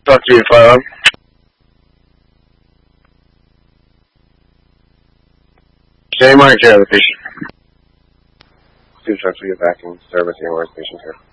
Talk to you, Philo. Can you monitor the patient? Please try to get back in service the station here.